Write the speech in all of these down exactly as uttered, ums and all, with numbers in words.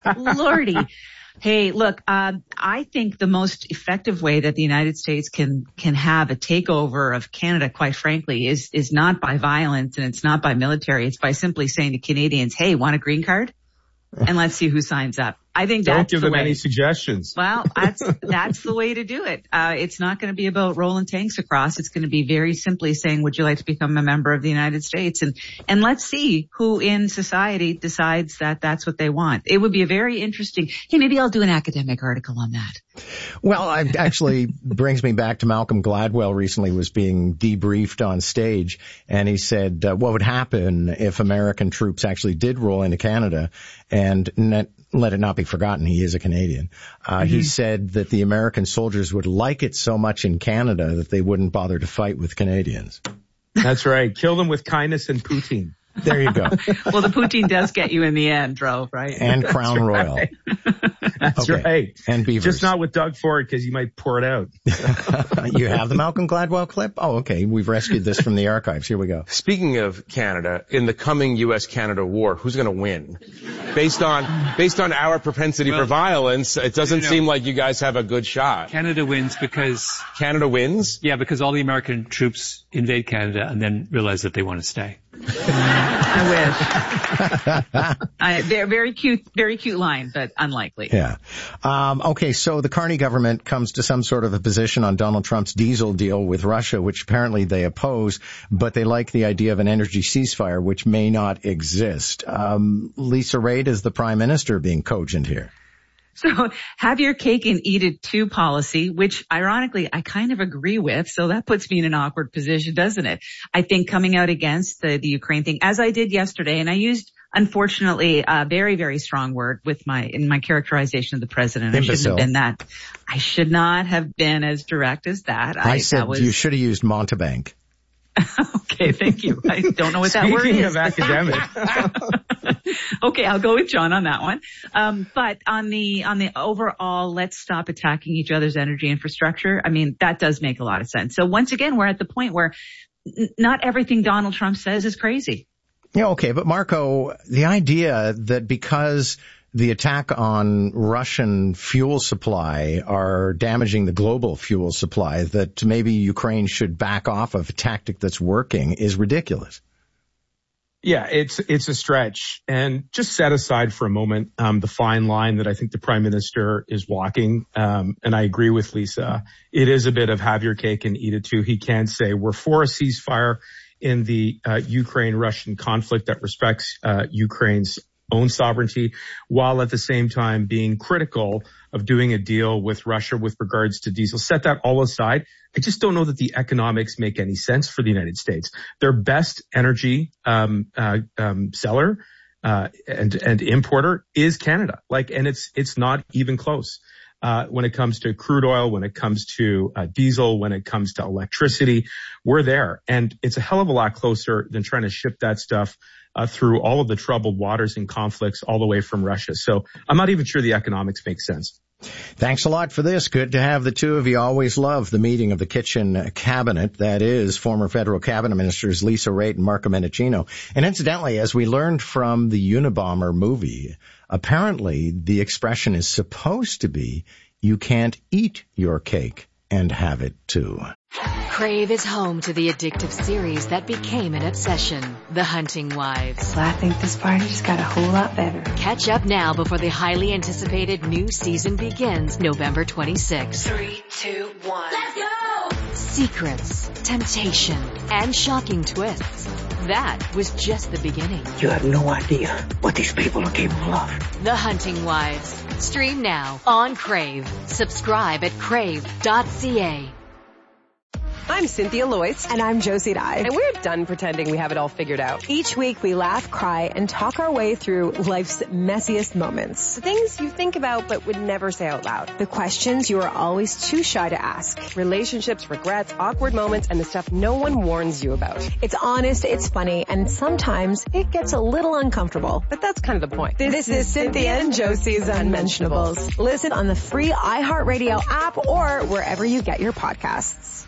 Lordy. Hey, look, uh, I think the most effective way that the United States can can have a takeover of Canada, quite frankly, is is not by violence and it's not by military. It's by simply saying to Canadians, hey, want a green card? And let's see who signs up. I think Don't that's give the them way. any suggestions. Well, that's that's the way to do it. Uh, it's not going to be about rolling tanks across. It's going to be very simply saying, would you like to become a member of the United States? And and let's see who in society decides that that's what they want. It would be a very interesting. Hey, maybe I'll do an academic article on that. Well, it actually brings me back to Malcolm Gladwell recently was being debriefed on stage, and he said uh, what would happen if American troops actually did roll into Canada, and net, let it not be forgotten, he is a Canadian. Uh, mm-hmm. He said that the American soldiers would like it so much in Canada that they wouldn't bother to fight with Canadians. That's right. Kill them with kindness and poutine. There you go. Well, the poutine does get you in the end, Dro, right? And Crown That's Royal. Right. That's okay. right. And beavers. Just not with Doug Ford because you might pour it out. You have the Malcolm Gladwell clip? Oh, okay. We've rescued this from the archives. Here we go. Speaking of Canada, in the coming U S Canada war, who's going to win? Based on based on our propensity well, for violence, it doesn't you know, seem like you guys have a good shot. Canada wins because... Canada wins? Yeah, because all the American troops invade Canada and then realize that they want to stay. I wish. I, they're very cute, very cute line, but unlikely. Yeah. Um, okay, so the Carney government comes to some sort of a position on Donald Trump's diesel deal with Russia, which apparently they oppose, but they like the idea of an energy ceasefire, which may not exist. Um, Lisa Raitt is the prime minister being cogent here. So have your cake and eat it too policy, which ironically I kind of agree with. So that puts me in an awkward position, doesn't it? I think coming out against the, the Ukraine thing, as I did yesterday, and I used, unfortunately, a very, very strong word with my, in my characterization of the president. Imbecile. I shouldn't have been that. I should not have been as direct as that. I, I said that was, you should have used Montebank. Okay, thank you. I don't know what that Speaking word is. Speaking of academic. Okay, I'll go with John on that one. Um, but on the, on the overall, let's stop attacking each other's energy infrastructure. I mean, that does make a lot of sense. So once again, we're at the point where n- not everything Donald Trump says is crazy. Yeah, okay, but Marco, the idea that because the attack on Russian fuel supply are damaging the global fuel supply, that maybe Ukraine should back off of a tactic that's working is ridiculous. Yeah, it's it's a stretch. And just set aside for a moment um, the fine line that I think the prime minister is walking. Um, and I agree with Lisa. It is a bit of have your cake and eat it too. He can't say we're for a ceasefire in the uh, Ukraine-Russian conflict that respects uh, Ukraine's own sovereignty, while at the same time being critical of doing a deal with Russia with regards to diesel. Set that all aside. I just don't know that the economics make any sense for the United States. Their best energy um, uh, um, seller uh, and and importer is Canada. Like, and it's it's not even close. Uh, when it comes to crude oil, when it comes to uh, diesel, when it comes to electricity, we're there. And it's a hell of a lot closer than trying to ship that stuff uh, through all of the troubled waters and conflicts all the way from Russia. So I'm not even sure the economics make sense. Thanks a lot for this. Good to have the two of you. Always love the meeting of the kitchen cabinet. That is former federal cabinet ministers Lisa Raitt and Marco Mendicino. And incidentally, as we learned from the Unabomber movie, apparently the expression is supposed to be, you can't eat your cake and have it too. Crave is home to the addictive series that became an obsession, The Hunting Wives. Well, I think this party just got a whole lot better. Catch up now before the highly anticipated new season begins November twenty-sixth. Three, two, one. Let's go! Secrets, temptation, and shocking twists. That was just the beginning. You have no idea what these people are capable of. The Hunting Wives. Stream now on Crave. Subscribe at crave dot c a. I'm Cynthia Loyce. And I'm Josie Dye. And we're done pretending we have it all figured out. Each week we laugh, cry, and talk our way through life's messiest moments. The things you think about but would never say out loud. The questions you are always too shy to ask. Relationships, regrets, awkward moments, and the stuff no one warns you about. It's honest, it's funny, and sometimes it gets a little uncomfortable. But that's kind of the point. This, this is Cynthia and Josie's Unmentionables. Listen on the free iHeartRadio app or wherever you get your podcasts.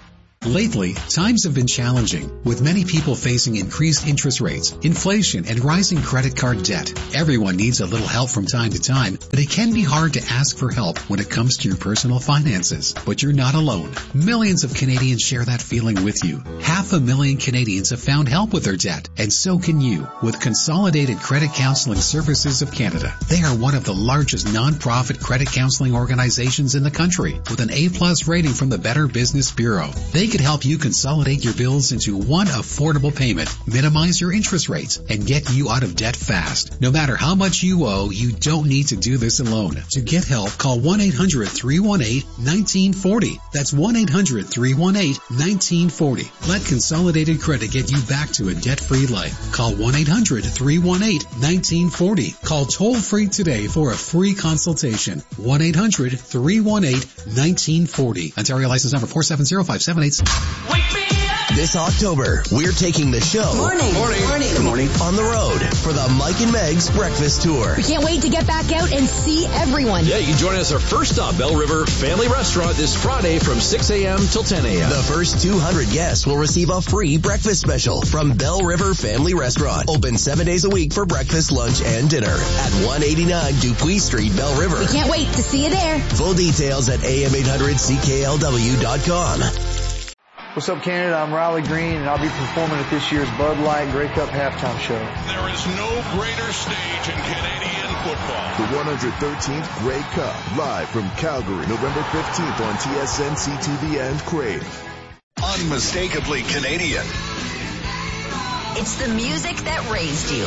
Lately, times have been challenging, with many people facing increased interest rates, inflation, and rising credit card debt. Everyone needs a little help from time to time, but it can be hard to ask for help when it comes to your personal finances. But you're not alone. Millions of Canadians share that feeling with you. Half a million Canadians have found help with their debt, and so can you with Consolidated Credit Counseling Services of Canada. They are one of the largest non-profit credit counseling organizations in the country, with an A-plus rating from the Better Business Bureau. They could help you consolidate your bills into one affordable payment, minimize your interest rates, and get you out of debt fast. No matter how much you owe, you don't need to do this alone. To get help, call one eight hundred, three one eight, one nine four zero. That's one eight hundred, three one eight, one nine four zero. Let Consolidated Credit get you back to a debt-free life. Call one eight hundred, three one eight, one nine four zero. Call toll-free today for a free consultation. one eight hundred, three one eight, one nine four zero. Ontario license number four seven zero five seven eight. This October, we're taking the show Morning. Morning. Morning. Good morning. On the road for the Mike and Meg's Breakfast Tour. We can't wait to get back out and see everyone. Yeah, you can join us our first stop, Bell River Family Restaurant, this Friday from six a.m. till ten a.m. The first two hundred guests will receive a free breakfast special from Bell River Family Restaurant. Open seven days a week for breakfast, lunch, and dinner at one eighty-nine Dupuis Street, Bell River. We can't wait to see you there. Full details at A M eight hundred C K L W dot com. What's up, Canada? I'm Riley Green, and I'll be performing at this year's Bud Light Grey Cup halftime show. There is no greater stage in Canadian football. The one hundred thirteenth Grey Cup, live from Calgary, November fifteenth on T S N C T V and Crave. Unmistakably Canadian. It's the music that raised you.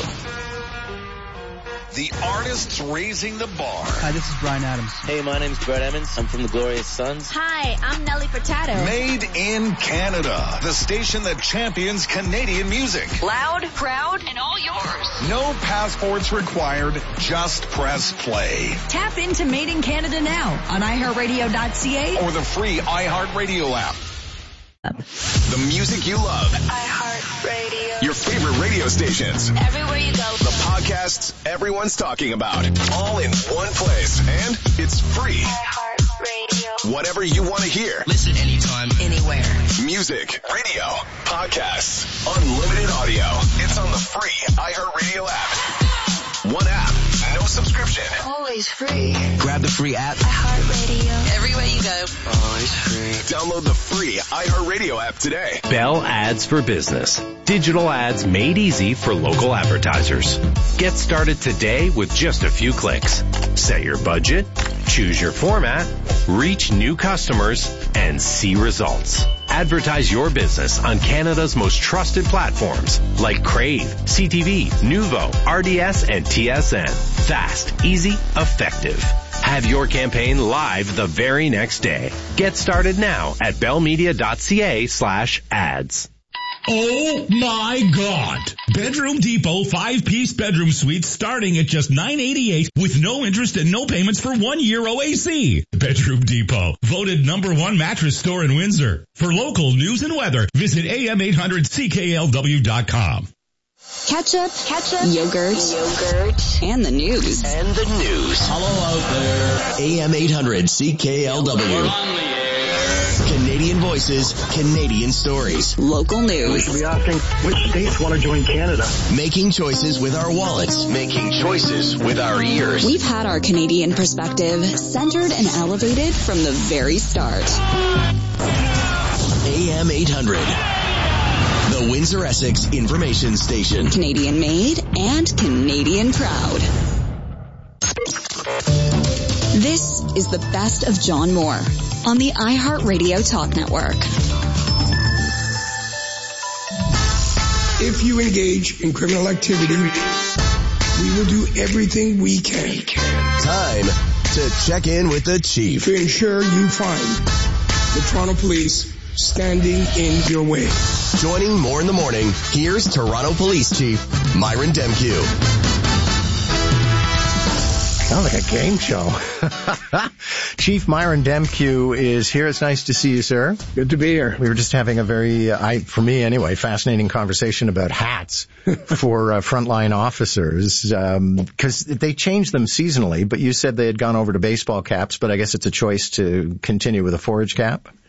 The artists raising the bar. Hi, this is Brian Adams. Hey, my name's Brett Emmons. I'm from the Glorious Sons. Hi, I'm Nelly Furtado. Made in Canada. The station that champions Canadian music. Loud, proud, and all yours. No passports required. Just press play. Tap into Made in Canada now on i heart radio dot c a or the free iHeartRadio app. The music you love. iHeartRadio. Your favorite radio stations. Everywhere you go. The podcasts everyone's talking about. All in one place. And it's free. iHeartRadio. Whatever you want to hear. Listen anytime, anywhere. Music, radio, podcasts, unlimited audio. It's on the free iHeartRadio app. One app, no subscription. Always free. Grab the free app. iHeartRadio. Everywhere you go. Always free. Download the free iHeartRadio app today. Bell Ads for Business. Digital ads made easy for local advertisers. Get started today with just a few clicks. Set your budget, choose your format, reach new customers, and see results. Advertise your business on Canada's most trusted platforms like Crave, C T V, Nuvo, R D S, and T S N. Fast, easy, effective. Have your campaign live the very next day. Get started now at bellmedia.ca slash ads. Oh my God! Bedroom Depot five-piece bedroom suite starting at just nine eighty-eight with no interest and no payments for one year O A C. Bedroom Depot, voted number one mattress store in Windsor. For local news and weather, visit A M eight hundred C K L W dot com. Ketchup, ketchup, yogurt, yogurt, and the news. And the news. Hello out there. A M eight hundred C K L W. Canadian voices, Canadian stories. Local news. We should be asking which states want to join Canada. Making choices with our wallets. Making choices with our ears. We've had our Canadian perspective centered and elevated from the very start. A M eight hundred. The Windsor Essex Information Station. Canadian made and Canadian proud. This is the best of John Moore on the iHeartRadio Talk Network. If you engage in criminal activity, we will do everything we can. Time to check in with the chief. To ensure you find the Toronto Police standing in your way. Joining More in the Morning, here's Toronto Police Chief Myron Demkew. Sounds like a game show. Chief Myron Demkew is here. It's nice to see you, sir. Good to be here. We were just having a very, uh, I, for me anyway, fascinating conversation about hats for uh, frontline officers, because um, they change them seasonally, but you said they had gone over to baseball caps, but I guess it's a choice to continue with a forage cap?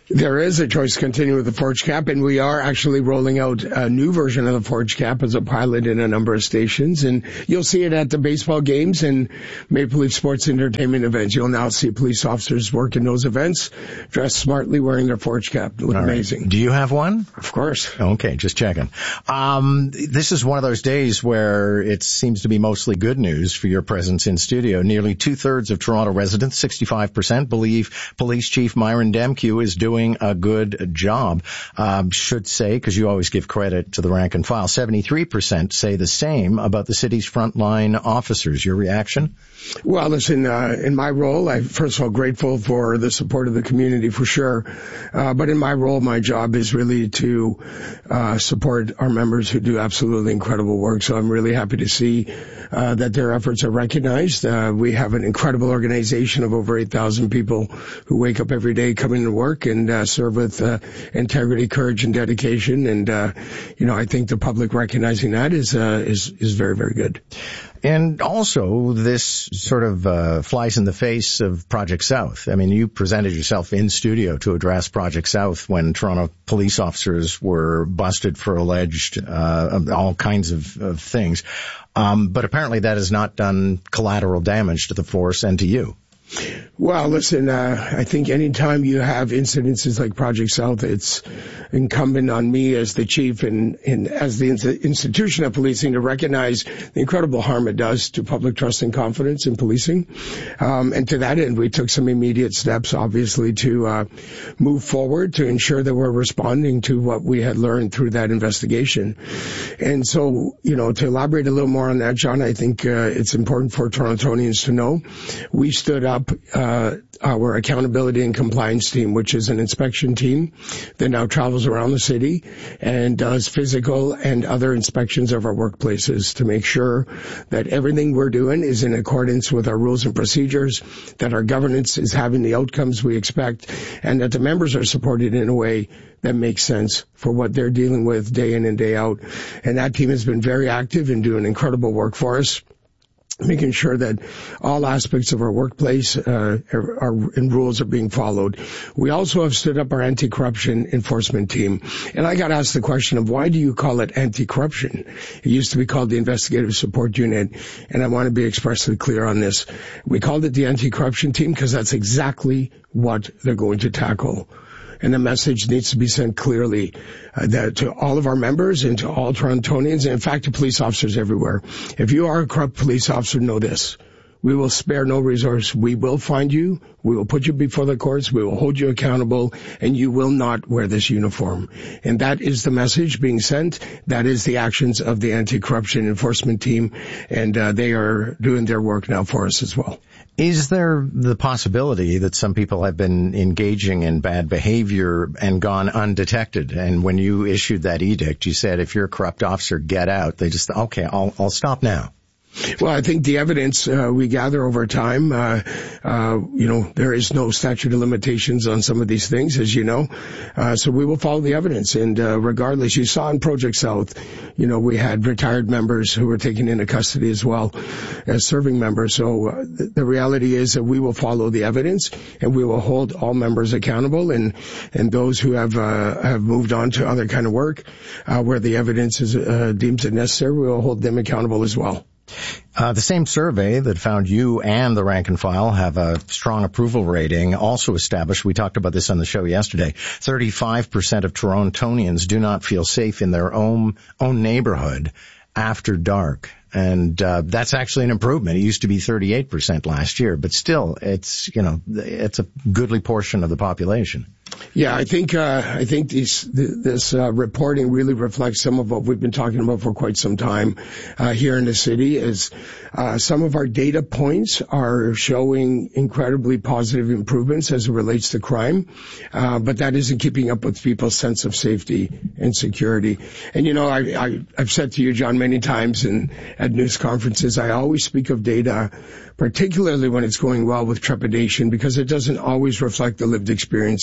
There is a choice to continue with the Forge Cap, and we are actually rolling out a new version of the Forge Cap as a pilot in a number of stations. And you'll see it at the baseball games and Maple Leaf Sports Entertainment events. You'll now see police officers work in those events, dressed smartly, wearing their Forge Cap. It looks amazing. Right. Do you have one? Of course. Okay, just checking. Um, this is one of those days where it seems to be mostly good news for your presence in studio. Nearly two-thirds of Toronto residents, sixty-five percent, believe Police Chief Myron Demkiw is doing a good job. Um, should say, because you always give credit to the rank and file, seventy-three percent say the same about the city's frontline officers. Your reaction? Well, listen, uh, in my role, I'm first of all grateful for the support of the community for sure. Uh, but in my role, my job is really to uh, support our members who do absolutely incredible work. So I'm really happy to see uh, that their efforts are recognized. Uh, we have an incredible organization of over eight thousand people who wake up every day coming to work and uh, serve with uh, integrity, courage, and dedication. And, uh, you know, I think the public recognizing that is, uh, is, is very, very good. And also, this sort of uh, flies in the face of Project South. I mean, you presented yourself in studio to address Project South when Toronto police officers were busted for alleged uh, all kinds of, of things. Um, but apparently that has not done collateral damage to the force and to you. Well, listen, uh, I think anytime you have incidences like Project South, it's incumbent on me as the chief and, and as the in- institution of policing to recognize the incredible harm it does to public trust and confidence in policing. Um, and to that end, we took some immediate steps, obviously, to uh, move forward to ensure that we're responding to what we had learned through that investigation. And so, you know, to elaborate a little more on that, John, I think uh, it's important for Torontonians to know we stood up uh, our accountability and compliance team, which is an inspection team that now travels around the city and does physical and other inspections of our workplaces to make sure that everything we're doing is in accordance with our rules and procedures, that our governance is having the outcomes we expect, and that the members are supported in a way that makes sense for what they're dealing with day in and day out. And that team has been very active in doing incredible work for us, making sure that all aspects of our workplace uh, are, are, and rules are being followed. We also have stood up our anti-corruption enforcement team. And I got asked the question of why do you call it anti-corruption? It used to be called the Investigative Support Unit, and I want to be expressly clear on this. We called it the anti-corruption team because that's exactly what they're going to tackle. And the message needs to be sent clearly uh, that to all of our members and to all Torontonians, and in fact to police officers everywhere. If you are a corrupt police officer, know this. We will spare no resource. We will find you. We will put you before the courts. We will hold you accountable, and you will not wear this uniform. And that is the message being sent. That is the actions of the anti-corruption enforcement team, and uh, they are doing their work now for us as well. Is there the possibility that some people have been engaging in bad behavior and gone undetected? And when you issued that edict, you said, if you're a corrupt officer, get out. They just, okay, I'll, I'll stop now. Well, I think the evidence uh, we gather over time, uh, uh, you know, there is no statute of limitations on some of these things, as you know. Uh, so we will follow the evidence. And uh, regardless, you saw in Project South, you know, we had retired members who were taken into custody as well as serving members. So uh, the, the reality is that we will follow the evidence and we will hold all members accountable. And, and those who have uh, have moved on to other kind of work uh, where the evidence is uh, deems it necessary, we will hold them accountable as well. Uh, the same survey that found you and the rank and file have a strong approval rating also established, we talked about this on the show yesterday, thirty-five percent of Torontonians do not feel safe in their own, own neighborhood after dark. And uh, that's actually an improvement. It used to be thirty-eight percent last year, but still, it's, you know, it's a goodly portion of the population. Yeah, I think uh, I think these, this uh, reporting really reflects some of what we've been talking about for quite some time uh, here in the city. Is uh, some of our data points are showing incredibly positive improvements as it relates to crime, uh, but that isn't keeping up with people's sense of safety and security. And you know, I, I I've said to you, John, many times and at news conferences, I always speak of data, particularly when it's going well, with trepidation, because it doesn't always reflect the lived experiences of the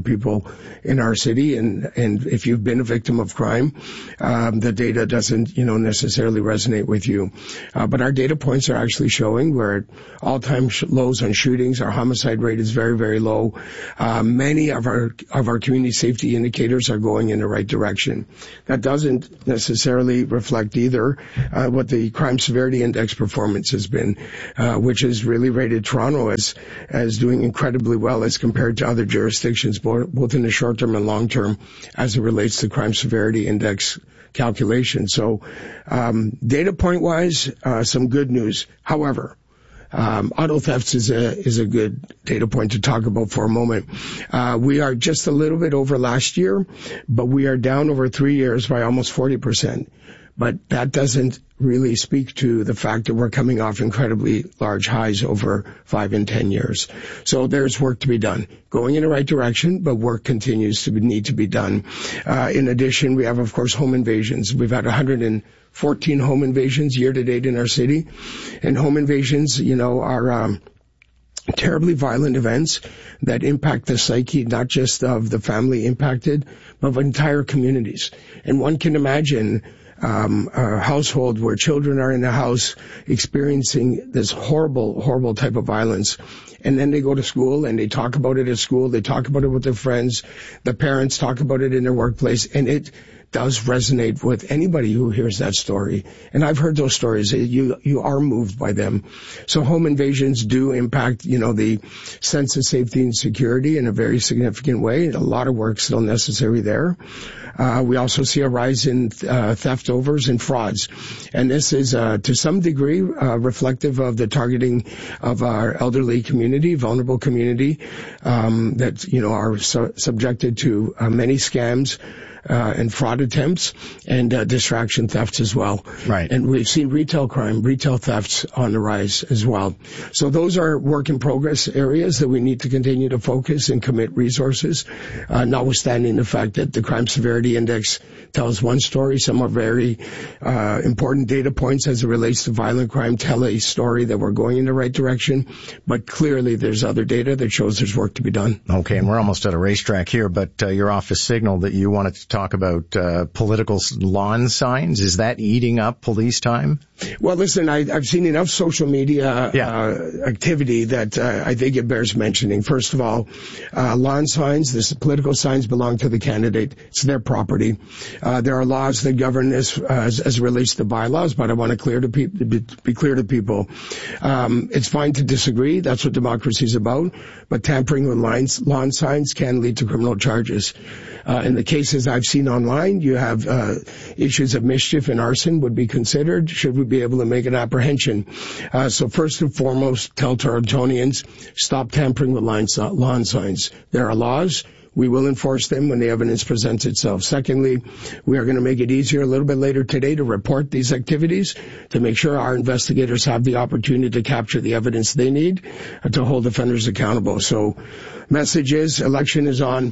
people in our city. And, and if you've been a victim of crime, um, the data doesn't, you know, necessarily resonate with you. Uh, but our data points are actually showing we're at all-time sh- lows on shootings. Our homicide rate is very, very low. Uh, many of our, of our community safety indicators are going in the right direction. That doesn't necessarily reflect either, uh, what the crime severity index performance has been, uh, which has really rated Toronto as, as doing incredibly well as compared to other jurisdictions, both in the short term and long term, as it relates to crime severity index calculation. So, um, data point wise, uh, some good news. However, Um, auto thefts is a, is a good data point to talk about for a moment. Uh, we are just a little bit over last year, but we are down over three years by almost forty percent. But that doesn't really speak to the fact that we're coming off incredibly large highs over five and ten years. So there's work to be done. Going in the right direction, but work continues to be, need to be done. Uh, in addition, we have, of course, home invasions. We've had one hundred fourteen home invasions year to date in our city. And home invasions, you know, are, um, terribly violent events that impact the psyche, not just of the family impacted, but of entire communities. And one can imagine Um, a household where children are in the house experiencing this horrible, horrible type of violence. And then they go to school and they talk about it at school. They talk about it with their friends. The parents talk about it in their workplace. And it does resonate with anybody who hears that story. And I've heard those stories. You, you are moved by them. So home invasions do impact, you know, the sense of safety and security in a very significant way. A lot of work still necessary there. Uh, we also see a rise in uh, theft overs and frauds. And this is, uh, to some degree, uh, reflective of the targeting of our elderly community, vulnerable community, um, that, you know, are su- subjected to uh, many scams, Uh, and fraud attempts and uh, distraction thefts as well. Right. And we've seen retail crime, retail thefts on the rise as well. So those are work in progress areas that we need to continue to focus and commit resources, uh, notwithstanding the fact that the crime severity index tells one story. Some are very uh, important data points as it relates to violent crime tell a story that we're going in the right direction. But clearly there's other data that shows there's work to be done. Okay, and we're almost at a racetrack here, but uh, your office signaled that you wanted to talk about uh, political lawn signs. Is that eating up police time? Well, listen, I, I've seen enough social media yeah. uh, activity that uh, I think it bears mentioning. First of all, uh, lawn signs, this political signs belong to the candidate. It's their property. Uh, there are laws that govern this uh, as, as it relates to bylaws, but I want to clear to pe- be, be clear to people. Um, it's fine to disagree. That's what democracy is about. But tampering with lines, lawn signs can lead to criminal charges. Uh, in the cases I've seen online, you have uh, issues of mischief and arson would be considered. Should we be able to make an apprehension? Uh, so first and foremost, tell Torontonians, stop tampering with line, lawn signs. There are laws. We will enforce them when the evidence presents itself. Secondly, we are going to make it easier a little bit later today to report these activities to make sure our investigators have the opportunity to capture the evidence they need to hold offenders accountable. So message is, election is on.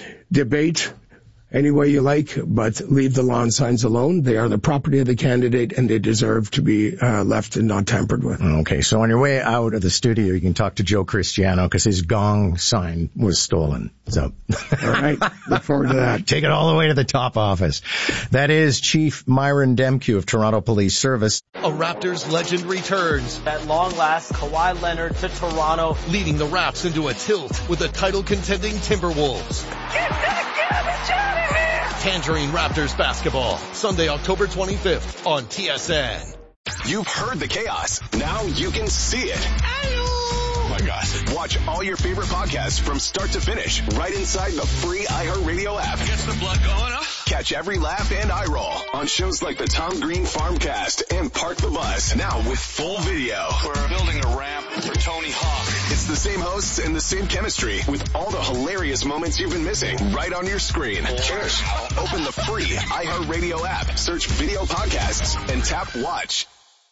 Debate any way you like, but leave the lawn signs alone. They are the property of the candidate, and they deserve to be uh, left and not tampered with. Okay, so on your way out of the studio, you can talk to Joe Cristiano because his gong sign was stolen. So, all right, look forward to that. Take it all the way to the top office. That is Chief Myron Demke of Toronto Police Service. A Raptors legend returns. At long last, Kawhi Leonard to Toronto, leading the Raps into a tilt with the title-contending Timberwolves. Get that garbage out of here! Tangerine Raptors basketball, Sunday, October twenty-fifth on T S N. You've heard the chaos. Now you can see it. Oh my gosh. Watch all your favorite podcasts from start to finish right inside the free iHeartRadio app. Gets the blood going, huh? Catch every laugh and eye roll on shows like the Tom Green Farmcast and Park the Bus. Now with full video. We're building a ramp for Tony Hawk. It's the same hosts and the same chemistry with all the hilarious moments you've been missing right on your screen. Cheers. Open the free iHeartRadio app, search video podcasts, and tap watch.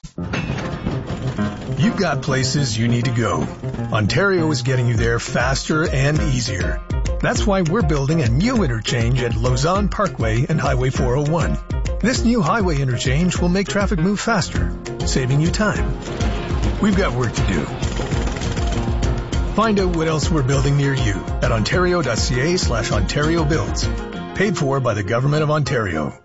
You've got places you need to go. Ontario is getting you there faster and easier. That's why we're building a new interchange at Lausanne Parkway and Highway four oh one. This new highway interchange will make traffic move faster, saving you time. We've got work to do. Find out what else we're building near you at ontario.ca slash Ontario Builds. Paid for by the Government of Ontario.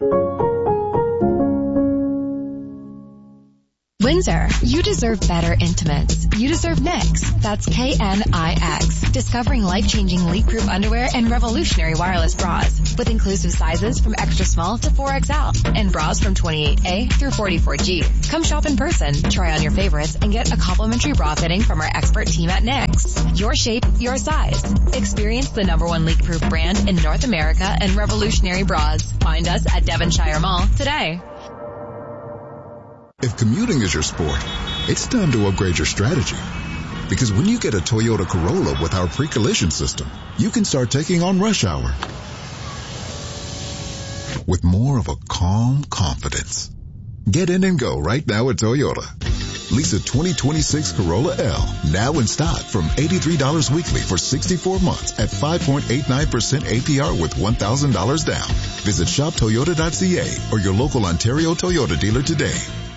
Windsor, you deserve better intimates. You deserve Knix. That's K N I X. Discovering life-changing leak-proof underwear and revolutionary wireless bras with inclusive sizes from extra small to four X L and bras from twenty-eight A through forty-four G. Come shop in person, try on your favorites, and get a complimentary bra fitting from our expert team at Knix. Your shape, your size. Experience the number one leak-proof brand in North America and revolutionary bras. Find us at Devonshire Mall today. If commuting is your sport, it's time to upgrade your strategy. Because when you get a Toyota Corolla with our pre-collision system, you can start taking on rush hour with more of a calm confidence. Get in and go right now at Toyota. Lease a twenty twenty-six Corolla L now in stock from eighty-three dollars weekly for sixty-four months at five point eight nine percent A P R with one thousand dollars down. Visit shop toyota dot c a or your local Ontario Toyota dealer today.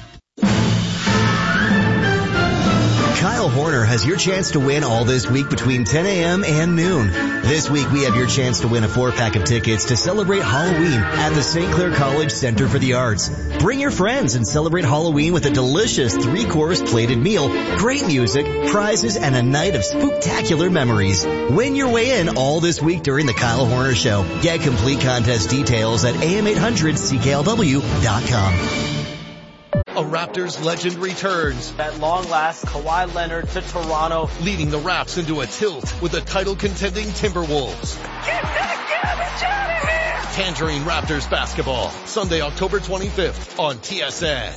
Kyle Horner has your chance to win all this week between ten a.m. and noon. This week we have your chance to win a four-pack of tickets to celebrate Halloween at the Saint Clair College Center for the Arts. Bring your friends and celebrate Halloween with a delicious three-course plated meal, great music, prizes, and a night of spooktacular memories. Win your way in all this week during the Kyle Horner Show. Get complete contest details at a m eight hundred c k l w dot com. A Raptors legend returns. At long last, Kawhi Leonard to Toronto. Leading the Raps into a tilt with the title-contending Timberwolves. Get that garbage out of here! Tangerine Raptors basketball, Sunday, October twenty-fifth on T S N.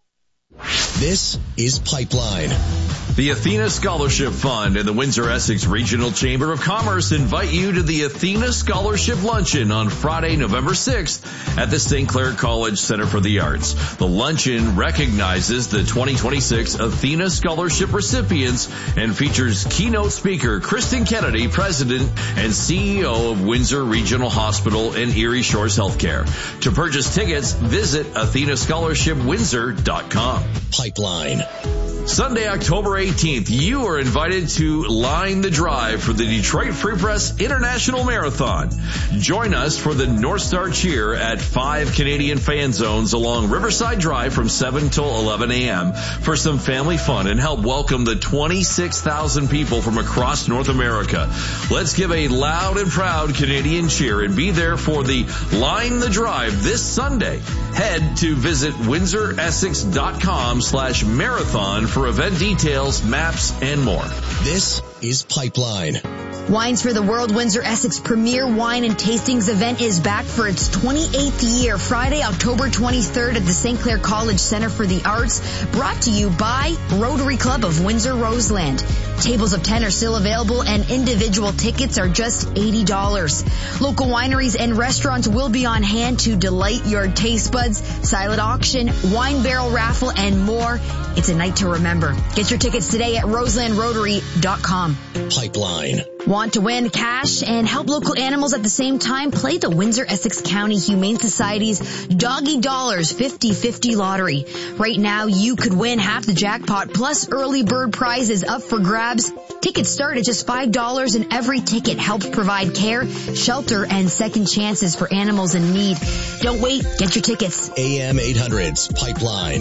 This is Pipeline. The Athena Scholarship Fund and the Windsor-Essex Regional Chamber of Commerce invite you to the Athena Scholarship Luncheon on Friday, November sixth at the Saint Clair College Center for the Arts. The luncheon recognizes the twenty twenty-six Athena Scholarship recipients and features keynote speaker Kristen Kennedy, President and C E O of Windsor Regional Hospital and Erie Shores Healthcare. To purchase tickets, visit athena scholarship windsor dot com. Pipeline. Sunday, October eighteenth, you are invited to line the drive for the Detroit Free Press International Marathon. Join us for the North Star Cheer at five Canadian fan zones along Riverside Drive from seven till eleven a.m. for some family fun and help welcome the twenty-six thousand people from across North America. Let's give a loud and proud Canadian cheer and be there for the Line the Drive this Sunday. Head to visit windsor essex dot com slash marathon for event details, maps, and more. This is Pipeline. Wines for the World Windsor-Essex Premier Wine and Tastings event is back for its twenty-eighth year, Friday, October twenty-third at the Saint Clair College Center for the Arts, brought to you by Rotary Club of Windsor-Roseland. Tables of ten are still available and individual tickets are just eighty dollars. Local wineries and restaurants will be on hand to delight your taste buds, silent auction, wine barrel raffle, and more. It's a night to remember. Get your tickets today at roseland rotary dot com. Pipeline. Want to win cash and help local animals at the same time? Play the Windsor-Essex County Humane Society's Doggy Dollars fifty fifty lottery. Right now, you could win half the jackpot plus early bird prizes up for grabs. Tickets start at just five dollars and every ticket helps provide care, shelter, and second chances for animals in need. Don't wait. Get your tickets. A M eight hundred's Pipeline.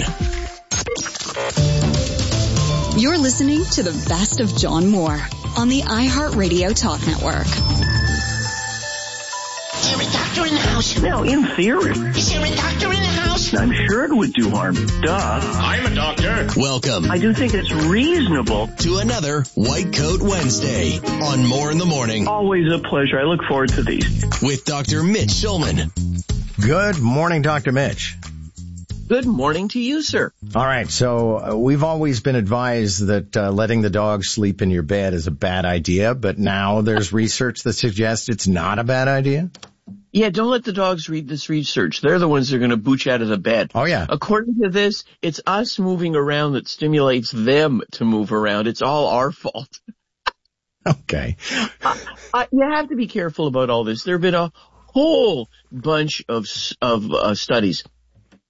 You're listening to the best of John Moore on the iHeartRadio Talk Network. Is there a doctor in the house? Now, in theory. Is there a doctor in the house? I'm sure it would do harm. Duh. I'm a doctor. Welcome. I do think it's reasonable. To another White Coat Wednesday on More in the Morning. Always a pleasure. I look forward to these. With Doctor Mitch Shulman. Good morning, Doctor Mitch. Good morning to you, sir. All right, so uh, we've always been advised that uh, letting the dog sleep in your bed is a bad idea, but now there's research that suggests it's not a bad idea? Yeah, don't let the dogs read this research. They're the ones that are going to boot you out of the bed. Oh, yeah. According to this, it's us moving around that stimulates them to move around. It's all our fault. Okay. uh, uh, you have to be careful about all this. There have been a whole bunch of, of uh, studies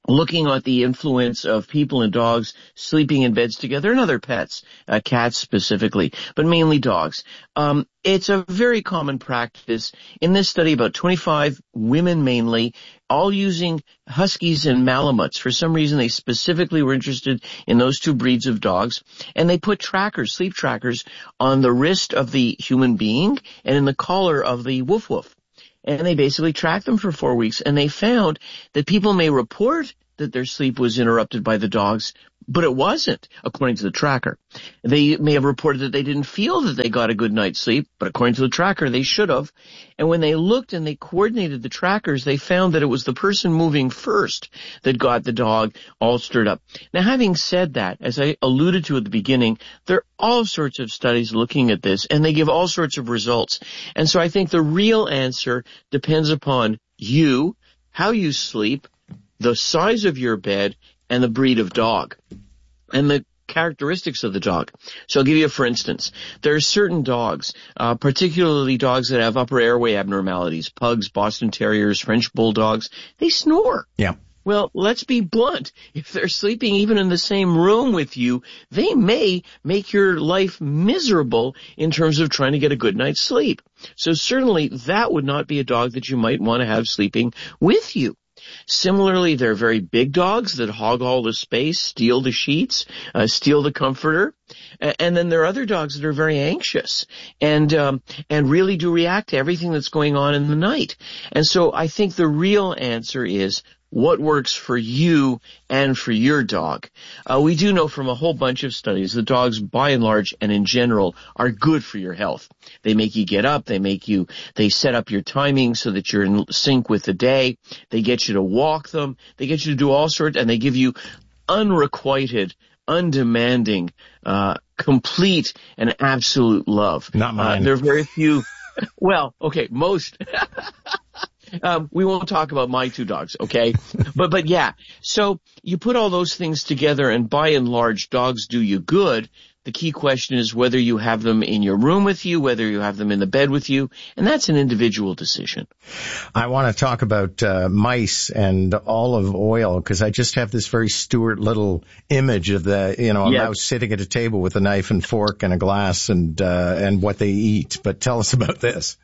looking at the influence of people and dogs sleeping in beds together and other pets, uh, cats specifically, but mainly dogs. Um, it's a very common practice. In this study, about twenty-five women mainly, all using Huskies and Malamuts. For some reason, they specifically were interested in those two breeds of dogs. And they put trackers, sleep trackers, on the wrist of the human being and in the collar of the woof woof. And they basically tracked them for four weeks, and they found that people may report that their sleep was interrupted by the dogs, but it wasn't, according to the tracker. They may have reported that they didn't feel that they got a good night's sleep, but according to the tracker, they should have. And when they looked and they coordinated the trackers, they found that it was the person moving first that got the dog all stirred up. Now, having said that, as I alluded to at the beginning, there are all sorts of studies looking at this, and they give all sorts of results. And so I think the real answer depends upon you, how you sleep, the size of your bed, and the breed of dog, and the characteristics of the dog. So I'll give you a for instance. There are certain dogs, uh, particularly dogs that have upper airway abnormalities, pugs, Boston Terriers, French Bulldogs, they snore. Yeah. Well, let's be blunt. If they're sleeping even in the same room with you, they may make your life miserable in terms of trying to get a good night's sleep. So certainly that would not be a dog that you might want to have sleeping with you. Similarly, there are very big dogs that hog all the space, steal the sheets, uh, steal the comforter. And then there are other dogs that are very anxious and um, and really do react to everything that's going on in the night. And so I think the real answer is what works for you and for your dog. Uh, we do know from a whole bunch of studies that dogs, by and large and in general, are good for your health. They make you get up. They make you, they set up your timing so that you're in sync with the day. They get you to walk them. They get you to do all sorts, and they give you unrequited, undemanding, uh, complete and absolute love. Not mine. Uh, there are very few, well, okay, most, Um, we won't talk about my two dogs, okay? but, but yeah. So you put all those things together, and by and large, dogs do you good. The key question is whether you have them in your room with you, whether you have them in the bed with you, and that's an individual decision. I want to talk about uh, mice and olive oil, because I just have this very Stuart Little image of the, you know, a Yes. mouse sitting at a table with a knife and fork and a glass and uh, and what they eat. But tell us about this.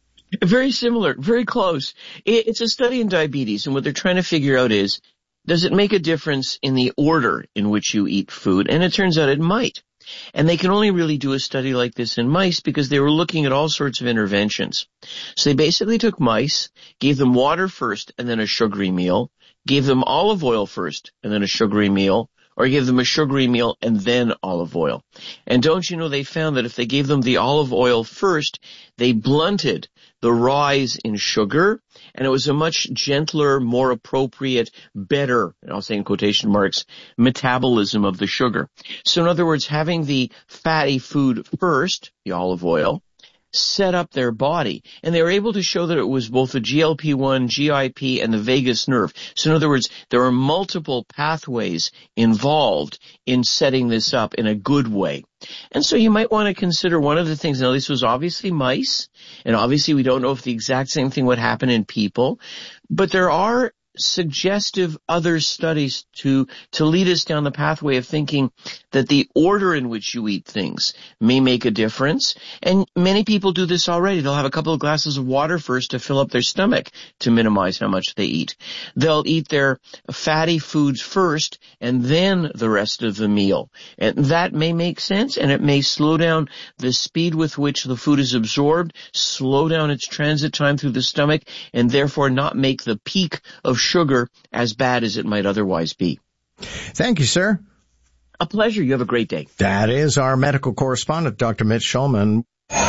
Very similar, very close. It's a study in diabetes, and what they're trying to figure out is, does it make a difference in the order in which you eat food? And it turns out it might. And they can only really do a study like this in mice because they were looking at all sorts of interventions. So they basically took mice, gave them water first and then a sugary meal, gave them olive oil first and then a sugary meal, or give them a sugary meal and then olive oil. And don't you know they found that if they gave them the olive oil first, they blunted the rise in sugar, and it was a much gentler, more appropriate, better, and I'll say in quotation marks, metabolism of the sugar. So in other words, having the fatty food first, the olive oil, set up their body. And they were able to show that it was both the G L P one, G I P, and the vagus nerve. So in other words, there are multiple pathways involved in setting this up in a good way. And so you might want to consider one of the things. Now, this was obviously mice, and obviously we don't know if the exact same thing would happen in people, but there are suggestive other studies to to lead us down the pathway of thinking that the order in which you eat things may make a difference. And many people do this already. They'll have a couple of glasses of water first to fill up their stomach to minimize how much they eat. They'll eat their fatty foods first and then the rest of the meal. And that may make sense, and it may slow down the speed with which the food is absorbed, slow down its transit time through the stomach, and therefore not make the peak of sugar as bad as it might otherwise be. Thank you, sir. A pleasure. You have a great day. That is our medical correspondent, Doctor Mitch Shulman.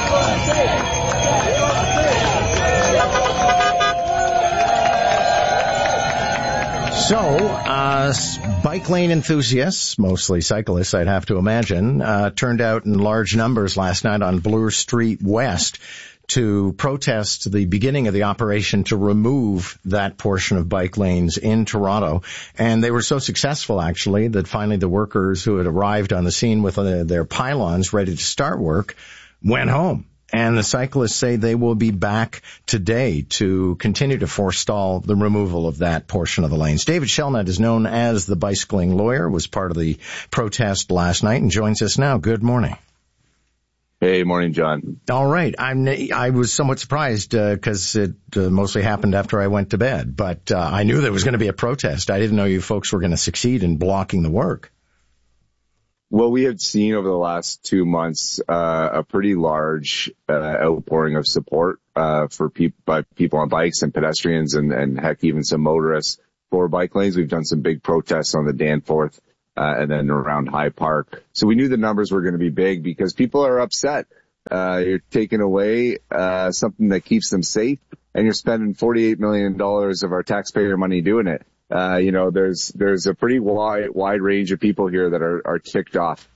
So, uh, bike lane enthusiasts, mostly cyclists, I'd have to imagine, uh, turned out in large numbers last night on Bloor Street West to protest the beginning of the operation to remove that portion of bike lanes in Toronto. And they were so successful, actually, that finally the workers who had arrived on the scene with uh, their pylons ready to start work went home. And the cyclists say they will be back today to continue to forestall the removal of that portion of the lanes. David Shelnut is known as the bicycling lawyer, was part of the protest last night and joins us now. Good morning. Hey, morning, John. All right. I'm, I was somewhat surprised because uh, it uh, mostly happened after I went to bed, but uh, I knew there was going to be a protest. I didn't know you folks were going to succeed in blocking the work. Well, we have seen over the last two months uh, a pretty large uh, outpouring of support uh, for people by people on bikes and pedestrians and, and heck, even some motorists for bike lanes. We've done some big protests on the Danforth Uh, and then around High Park. So we knew the numbers were going to be big because people are upset. Uh, you're taking away, uh, something that keeps them safe and you're spending forty-eight million dollars of our taxpayer money doing it. Uh, you know, there's, there's a pretty wide, wide range of people here that are, are ticked off.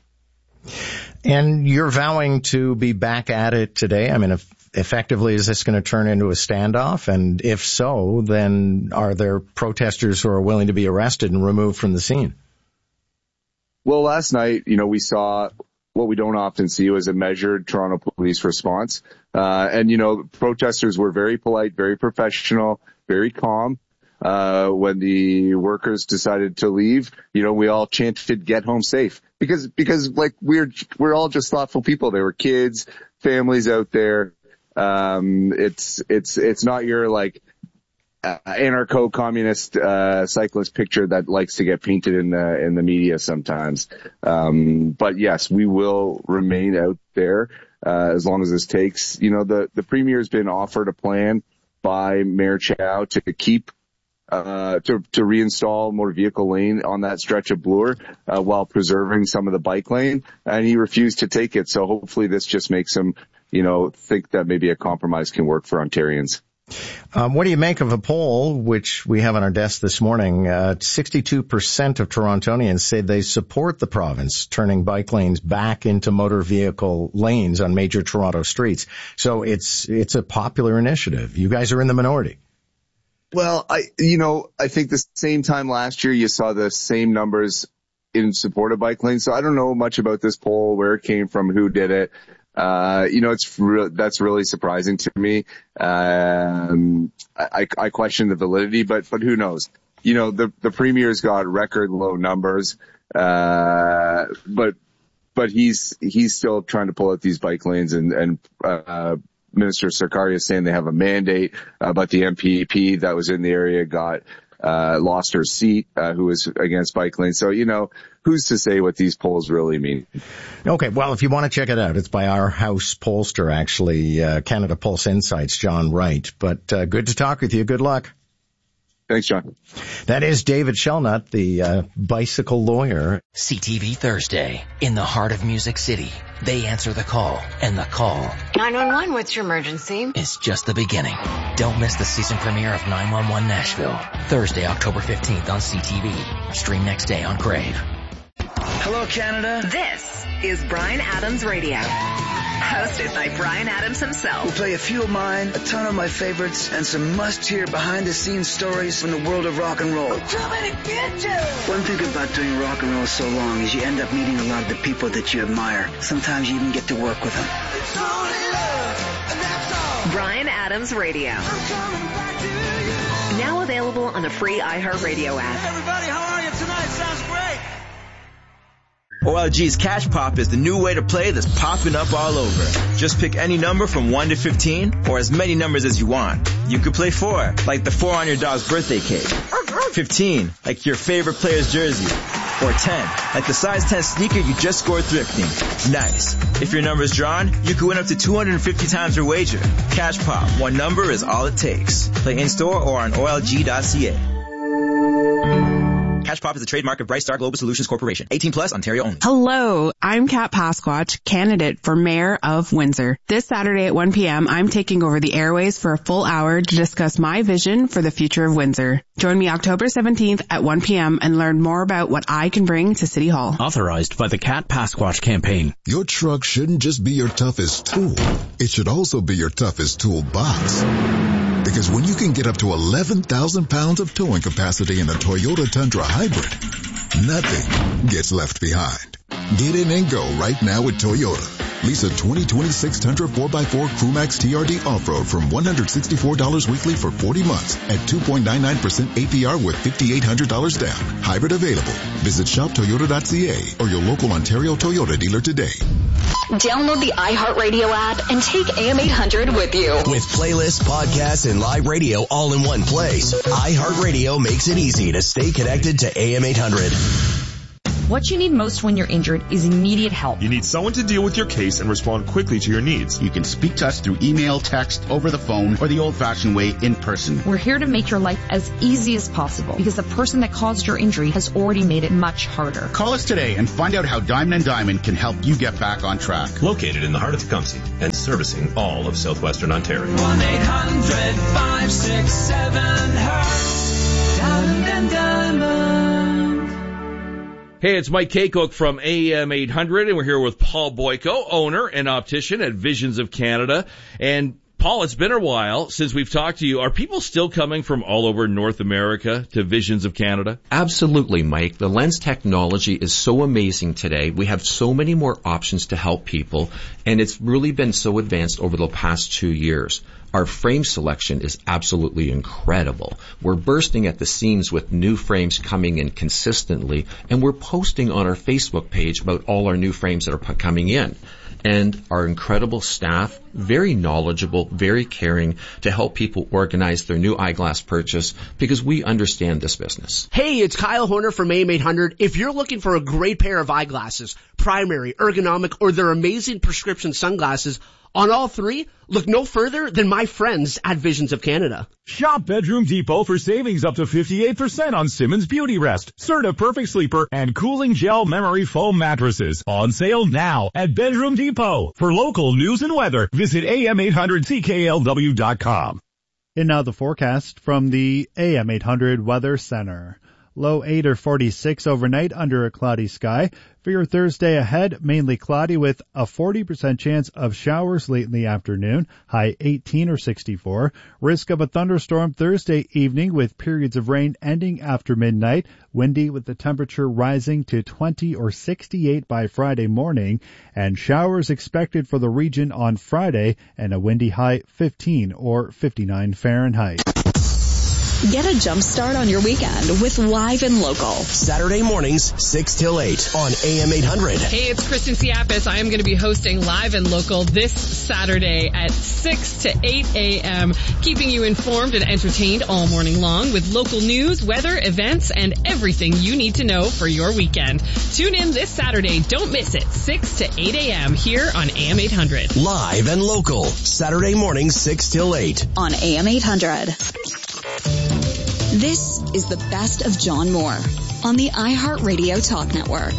And you're vowing to be back at it today. I mean, if, effectively, is this going to turn into a standoff? And if so, then are there protesters who are willing to be arrested and removed from the scene? Well, last night, you know, we saw what we don't often see was a measured Toronto police response. Uh, and, you know, protesters were very polite, very professional, very calm. Uh, when the workers decided to leave, you know, we all chanted, get home safe. Because, because like we're, we're all just thoughtful people. There were kids, families out there. Um, it's, it's, it's not your like, Uh, anarcho-communist uh cyclist picture that likes to get painted in the in the media sometimes. Um but yes, we will remain out there uh as long as this takes. You know, the the premier's been offered a plan by Mayor Chow to keep uh to to reinstall motor vehicle lane on that stretch of Bloor uh, while preserving some of the bike lane, and he refused to take it. So hopefully this just makes him, you know, think that maybe a compromise can work for Ontarians. Um, what do you make of a poll, which we have on our desk this morning? Uh, sixty-two percent of Torontonians say they support the province turning bike lanes back into motor vehicle lanes on major Toronto streets. So it's, it's a popular initiative. You guys are in the minority. Well, I, you know, I think the same time last year you saw the same numbers in support of bike lanes. So I don't know much about this poll, where it came from, who did it. Uh, you know, it's re- that's really surprising to me. Um, I, I question the validity, but, but who knows? You know, the, the premier's got record low numbers, uh, but, but he's, he's still trying to pull out these bike lanes, and, and, uh, Minister Sarkaria is saying they have a mandate, uh, but the M P P that was in the area got, uh, lost her seat, uh, who was against bike lanes. So, you know, who's to say what these polls really mean? Okay, well, if you want to check it out, it's by our house pollster, actually, uh, Canada Pulse Insights, John Wright. But uh, good to talk with you. Good luck. Thanks, John. That is David Shelnut, the uh, bicycle lawyer. C T V Thursday, in the heart of Music City. They answer the call, and the call nine one one, what's your emergency? Is just the beginning. Don't miss the season premiere of nine one one Nashville, Thursday, October fifteenth on C T V. Stream next day on Crave. Hello, Canada. This is Bryan Adams Radio. Hosted by Bryan Adams himself. We'll play a few of mine, a ton of my favorites, and some must-hear behind-the-scenes stories from the world of rock and roll. I'm coming to get you! One thing about doing rock and roll so long is you end up meeting a lot of the people that you admire. Sometimes you even get to work with them. It's only love, and that's all. Bryan Adams Radio. I'm coming back to you. Now available on the free iHeartRadio app. Hey, everybody, how are you tonight? Sounds great. O L G's Cash Pop is the new way to play that's popping up all over. Just pick any number from one to fifteen, or as many numbers as you want. You could play four, like the four on your dog's birthday cake. fifteen, like your favorite player's jersey. Or ten, like the size ten sneaker you just scored thrifting. Nice. If your number's drawn, you could win up to two hundred fifty times your wager. Cash Pop, one number is all it takes. Play in-store or on O L G dot C A. Cash Pop is a trademark of Bright Star Global Solutions Corporation. eighteen plus, Ontario only. Hello, I'm Kat Pasquatch, candidate for Mayor of Windsor. This Saturday at one p.m., I'm taking over the airways for a full hour to discuss my vision for the future of Windsor. Join me October seventeenth at one p.m. and learn more about what I can bring to City Hall. Authorized by the Kat Pasquatch campaign. Your truck shouldn't just be your toughest tool. It should also be your toughest toolbox. Because when you can get up to eleven thousand pounds of towing capacity in a Toyota Tundra Hybrid, nothing gets left behind. Get in and go right now with Toyota. Lease a twenty twenty-six Tundra four by four Crewmax T R D Off-Road from one hundred sixty-four dollars weekly for forty months at two point nine nine percent A P R with five thousand eight hundred dollars down. Hybrid available. Visit shop toyota dot c a or your local Ontario Toyota dealer today. Download the iHeartRadio app and take A M eight hundred with you. With playlists, podcasts, and live radio all in one place, iHeartRadio makes it easy to stay connected to A M eight hundred. What you need most when you're injured is immediate help. You need someone to deal with your case and respond quickly to your needs. You can speak to us through email, text, over the phone, or the old-fashioned way, in person. We're here to make your life as easy as possible because the person that caused your injury has already made it much harder. Call us today and find out how Diamond and Diamond can help you get back on track. Located in the heart of Tecumseh and servicing all of southwestern Ontario. one eight hundred five six seven hurt. Diamond and Diamond. Hey, it's Mike Kaycook from A M eight hundred, and we're here with Paul Boyko, owner and optician at Visions of Canada. And Paul, it's been a while since we've talked to you. Are people still coming from all over North America to Visions of Canada? Absolutely, Mike. The lens technology is so amazing today. We have so many more options to help people, and it's really been so advanced over the past two years. Our frame selection is absolutely incredible. We're bursting at the seams with new frames coming in consistently, and we're posting on our Facebook page about all our new frames that are p- coming in. And our incredible staff, very knowledgeable, very caring to help people organize their new eyeglass purchase because we understand this business. Hey, it's Kyle Horner from A M eight hundred. If you're looking for a great pair of eyeglasses, primary, ergonomic, or their amazing prescription sunglasses, on all three, look no further than my friends at Visions of Canada. Shop Bedroom Depot for savings up to fifty-eight percent on Simmons Beauty Rest, Serta Perfect Sleeper, and Cooling Gel Memory Foam mattresses. On sale now at Bedroom Depot. For local news and weather, visit A M eight hundred C K L W dot com. And now the forecast from the A M eight hundred Weather Center. Low eight or forty-six overnight under a cloudy sky. For your Thursday ahead, mainly cloudy with a forty percent chance of showers late in the afternoon. High eighteen or sixty-four. Risk of a thunderstorm Thursday evening with periods of rain ending after midnight. Windy with the temperature rising to twenty or sixty-eight by Friday morning. And showers expected for the region on Friday and a windy high fifteen or fifty-nine Fahrenheit. Get a jump start on your weekend with Live and Local. Saturday mornings, six till eight on A M eight hundred. Hey, it's Kristen Siapis. I am going to be hosting Live and Local this Saturday at six to eight a.m., keeping you informed and entertained all morning long with local news, weather, events, and everything you need to know for your weekend. Tune in this Saturday. Don't miss it. six to eight a.m. here on A M eight hundred. Live and Local. Saturday mornings, six till eight. On A M eight hundred. This is the best of John Moore on the iHeartRadio Talk Network.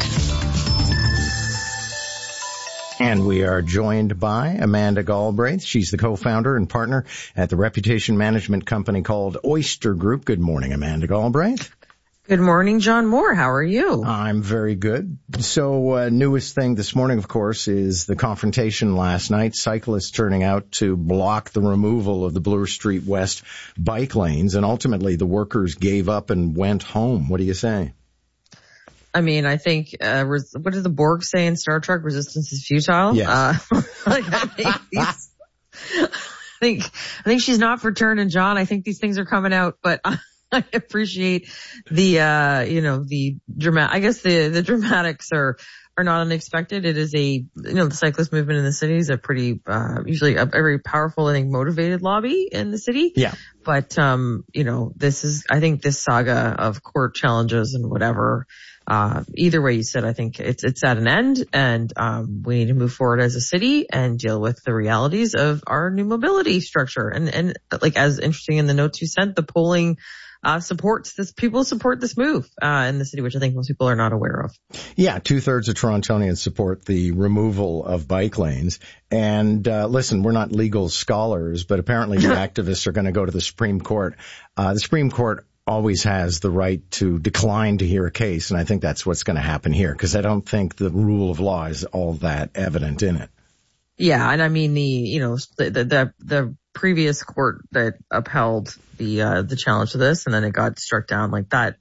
And we are joined by Amanda Galbraith. She's the co-founder and partner at the reputation management company called Oyster Group. Good morning, Amanda Galbraith. Good morning, John Moore. How are you? I'm very good. So, uh, newest thing this morning, of course, is the confrontation last night. Cyclists turning out to block the removal of the Bloor Street West bike lanes, and ultimately the workers gave up and went home. What do you say? I mean, I think, uh, res- what did the Borg say in Star Trek? Resistance is futile. Yes. Uh, like, I think these, I think, I think she's not for turning, John. I think these things are coming out, but uh, I appreciate the, uh, you know, the dramatic, I guess the, the dramatics are, are not unexpected. It is a, you know, the cyclist movement in the city is a pretty, uh, usually a very powerful, I think, motivated lobby in the city. Yeah. But, um, you know, this is, I think this saga of court challenges and whatever, uh, either way you said, I think it's, it's at an end, and, um, we need to move forward as a city and deal with the realities of our new mobility structure. And, and like, as interesting in the notes you sent, the polling, Uh, supports this, people support this move, uh, in the city, which I think most people are not aware of. Yeah, two-thirds of Torontonians support the removal of bike lanes. And, uh, listen, we're not legal scholars, but apparently the activists are going to go to the Supreme Court. Uh, the Supreme Court always has the right to decline to hear a case, and I think that's what's going to happen here, because I don't think the rule of law is all that evident in it. Yeah, and I mean the, you know, the, the, the previous court that upheld the, uh, the challenge to this, and then it got struck down like that.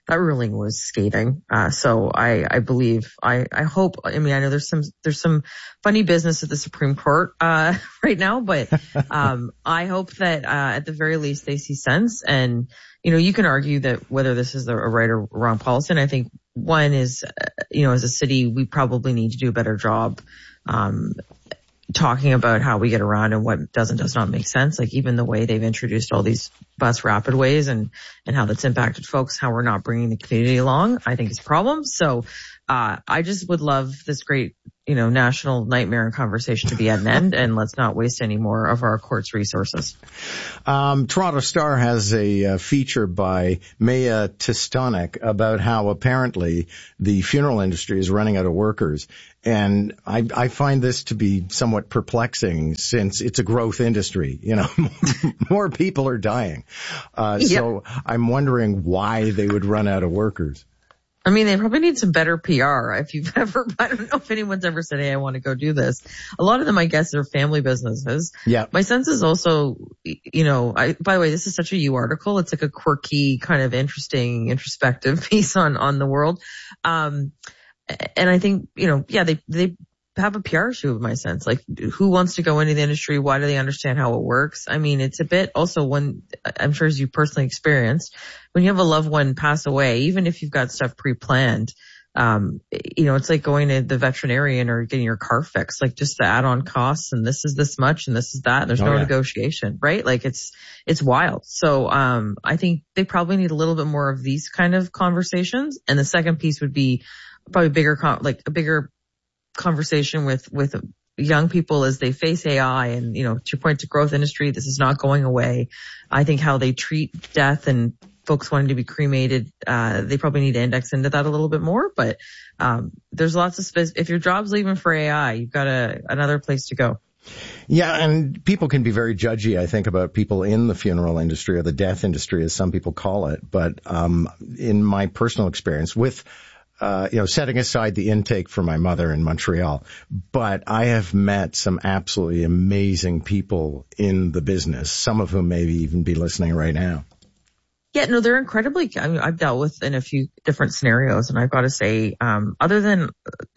that ruling was scathing. Uh, so I, I believe, I, I hope, I mean, I know there's some, there's some funny business at the Supreme Court, uh, right now, but, um, I hope that, uh, at the very least they see sense. And, you know, you can argue that whether this is a right or wrong policy. And I think one is, uh, you know, as a city, we probably need to do a better job, um, talking about how we get around and what does and does not make sense. Like even the way they've introduced all these bus rapid ways and, and how that's impacted folks, how we're not bringing the community along, I think is a problem. So, uh, I just would love this great, you know, national nightmare and conversation to be at an end, and let's not waste any more of our court's resources. Um, Toronto Star has a uh, feature by Maya Tistonik about how apparently the funeral industry is running out of workers. And I, I find this to be somewhat perplexing since it's a growth industry. You know, more people are dying. Uh, yep. So I'm wondering why they would run out of workers. I mean, they probably need some better P R. If you've ever, I don't know if anyone's ever said, hey, I want to go do this. A lot of them, I guess, are family businesses. Yeah. My sense is also, you know, I, by the way, this is such a You article. It's like a quirky, kind of interesting, introspective piece on, on the world. Um, and I think, you know, yeah, they, they have a P R issue in my sense. Like, who wants to go into the industry? Why do they understand how it works? I mean, it's a bit also when, I'm sure as you personally experienced, when you have a loved one pass away, even if you've got stuff pre-planned, um, you know, it's like going to the veterinarian or getting your car fixed, like just the add-on costs, and this is this much and this is that, and there's oh, no yeah. negotiation, right? Like it's, it's wild. So, um, I think they probably need a little bit more of these kind of conversations. And the second piece would be probably bigger, con- like a bigger conversation with, with young people as they face A I and, you know, to your point, to growth industry, this is not going away. I think how they treat death and folks wanting to be cremated, uh, they probably need to index into that a little bit more, but, um, there's lots of space. If your job's leaving for A I, you've got a, another place to go. Yeah, and people can be very judgy, I think, about people in the funeral industry or the death industry, as some people call it. But, um, in my personal experience with Uh, you know, setting aside the intake for my mother in Montreal, but I have met some absolutely amazing people in the business, some of whom maybe even be listening right now. Yeah, no, they're incredibly, I mean, I've dealt with in a few different scenarios, and I've got to say, um, other than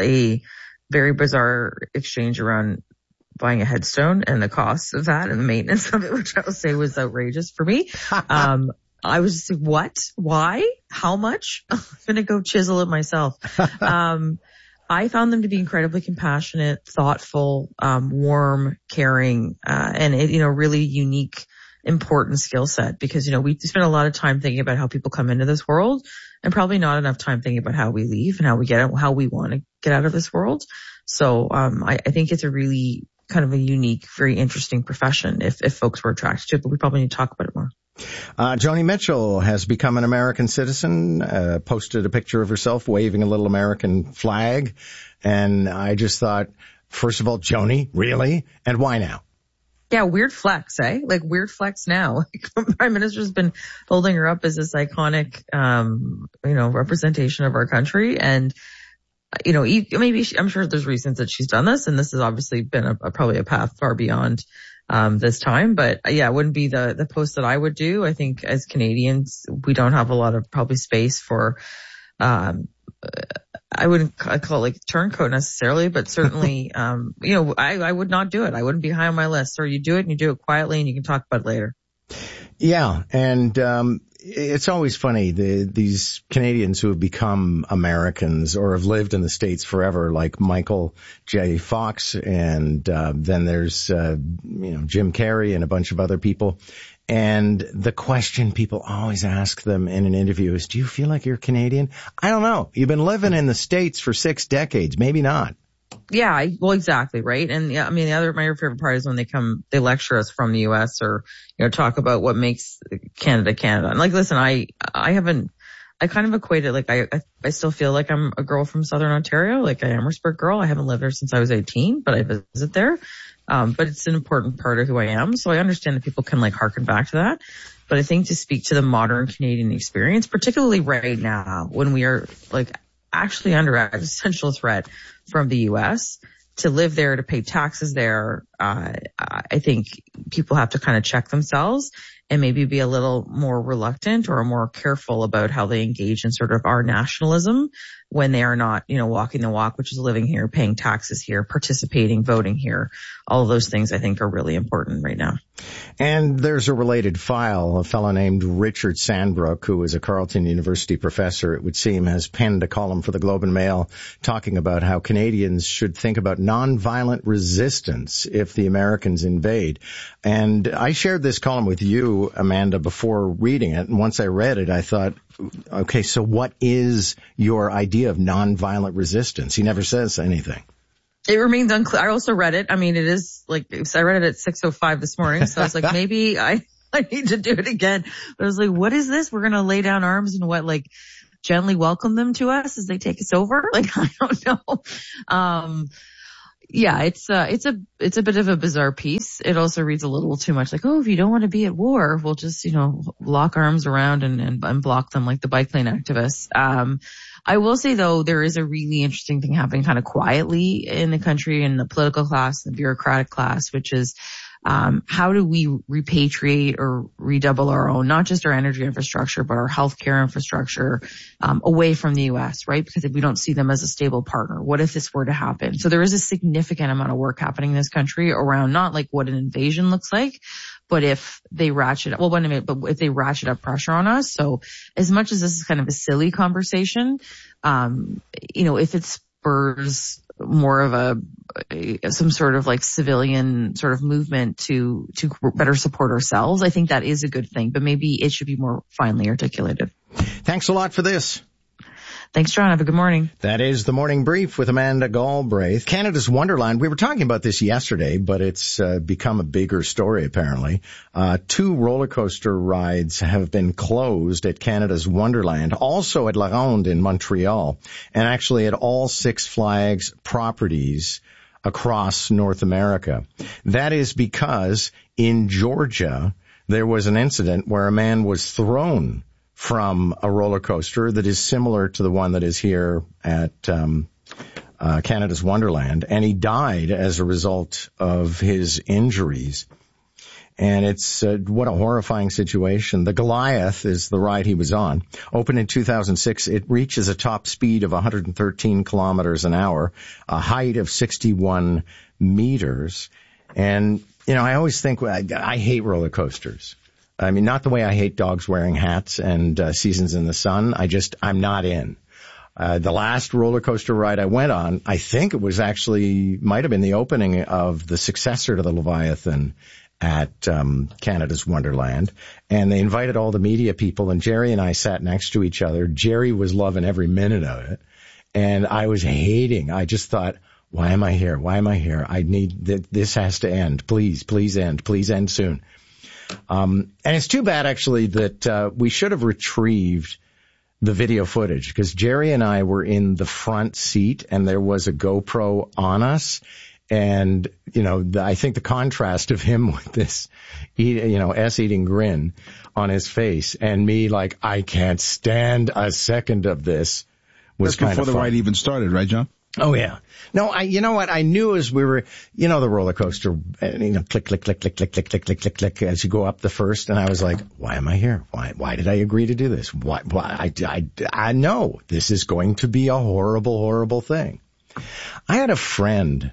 a very bizarre exchange around buying a headstone and the cost of that and the maintenance of it, which I would say was outrageous for me, um, I was just like, what? Why? How much? I'm going to go chisel it myself. Um, I found them to be incredibly compassionate, thoughtful, um, warm, caring, uh, and it, you know, really unique, important skill set because, you know, we spend a lot of time thinking about how people come into this world and probably not enough time thinking about how we leave and how we get out, how we want to get out of this world. So, um, I, I think it's a really kind of a unique, very interesting profession if, if folks were attracted to it, but we probably need to talk about it more. Uh, Joni Mitchell has become an American citizen, uh, posted a picture of herself waving a little American flag. And I just thought, first of all, Joni, really? And why now? Yeah, weird flex, eh? Like weird flex now. Like the Prime Minister's been holding her up as this iconic, um, you know, representation of our country. And, you know, maybe she, I'm sure there's reasons that she's done this. And this has obviously been a, a, probably a path far beyond Um, this time, but uh, yeah, it wouldn't be the, the post that I would do. I think as Canadians, we don't have a lot of probably space for, um, I wouldn't call it like turncoat necessarily, but certainly, um, you know, I, I would not do it. I wouldn't be high on my list. So you do it and you do it quietly and you can talk about it later. Yeah. And, um, it's always funny, the, these Canadians who have become Americans or have lived in the States forever, like Michael J. Fox, and uh, then there's, uh, you know, Jim Carrey and a bunch of other people. And the question people always ask them in an interview is, do you feel like you're Canadian? I don't know. You've been living in the States for six decades. Maybe not. Yeah, I, well, exactly, right? And yeah, I mean, the other, my favorite part is when they come, they lecture us from the U S or, you know, talk about what makes Canada, Canada. And like, listen, I, I haven't, I kind of equate it, like, I, I, I still feel like I'm a girl from Southern Ontario, like a Amherstburg girl. I haven't lived there since I was eighteen, but I visit there. Um, but it's an important part of who I am. So I understand that people can like harken back to that. But I think to speak to the modern Canadian experience, particularly right now when we are like actually under existential threat from the U S, to live there, to pay taxes there, uh, I think people have to kind of check themselves and maybe be a little more reluctant or more careful about how they engage in sort of our nationalism when they are not, you know, walking the walk, which is living here, paying taxes here, participating, voting here. All of those things I think are really important right now. And there's a related file. A fellow named Richard Sandbrook, who is a Carleton University professor, it would seem, has penned a column for the Globe and Mail talking about how Canadians should think about nonviolent resistance if the Americans invade. And I shared this column with you, Amanda, before reading it. And once I read it, I thought, okay, so what is your idea of nonviolent resistance? He never says anything. It remains unclear. I also read it. I mean, it is like, I read it at six oh five this morning. So I was like, maybe I, I need to do it again. But I was like, what is this? We're going to lay down arms and what, like, gently welcome them to us as they take us over? Like, I don't know. Um, yeah, it's uh, it's a it's a bit of a bizarre piece. It also reads a little too much like, oh, if you don't want to be at war, we'll just, you know, lock arms around and, and, and block them like the bike lane activists. Um, I will say, though, there is a really interesting thing happening kind of quietly in the country, in the political class, the bureaucratic class, which is um, how do we repatriate or redouble our own, not just our energy infrastructure, but our healthcare infrastructure um, away from the U S, right? Because if we don't see them as a stable partner, what if this were to happen? So there is a significant amount of work happening in this country around not like what an invasion looks like, but if they ratchet up, well, wait a minute, but if they ratchet up pressure on us. So as much as this is kind of a silly conversation, um, you know, if it spurs more of a, a, some sort of like civilian sort of movement to, to better support ourselves, I think that is a good thing, but maybe it should be more finely articulated. Thanks a lot for this. Thanks, John. Have a good morning. That is the Morning Brief with Amanda Galbraith. Canada's Wonderland. We were talking about this yesterday, but it's uh, become a bigger story, apparently. Uh, two roller coaster rides have been closed at Canada's Wonderland, also at La Ronde in Montreal, and actually at all Six Flags properties across North America. That is because in Georgia, there was an incident where a man was thrown from a roller coaster that is similar to the one that is here at um, uh, Canada's Wonderland, and he died as a result of his injuries. And it's uh, what a horrifying situation. The Goliath is the ride he was on. Opened in two thousand six, it reaches a top speed of one hundred thirteen kilometers an hour, a height of sixty-one meters. And, you know, I always think, I, I hate roller coasters. I mean, not the way I hate dogs wearing hats and uh, Seasons in the Sun. I just, I'm not in. Uh, the last roller coaster ride I went on, I think it was actually, might have been the opening of the successor to the Leviathan at um, Canada's Wonderland. And they invited all the media people, and Jerry and I sat next to each other. Jerry was loving every minute of it, and I was hating. I just thought, why am I here? Why am I here? I need, th- this has to end. Please, please end. Please end soon. Um, and it's too bad, actually, that uh, we should have retrieved the video footage, because Jerry and I were in the front seat and there was a GoPro on us. And, you know, the, I think the contrast of him with this, eat, you know, ass-eating grin on his face and me like, I can't stand a second of this was kind of fun. That's before the ride even started, right, John? Oh, yeah. No, I, you know what? I knew as we were, you know, the roller coaster, you know, click, click, click, click, click, click, click, click, click, click, as you go up the first. And I was like, why am I here? Why, why did I agree to do this? Why, why, I, I, I know this is going to be a horrible, horrible thing. I had a friend